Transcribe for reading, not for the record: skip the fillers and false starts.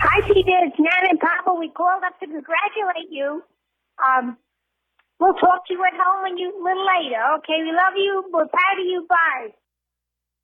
Hi, Peter. It's Nan and Papa. We called up to congratulate you. We'll talk to you at home when a little later. Okay, we love you. We're proud of you. Bye.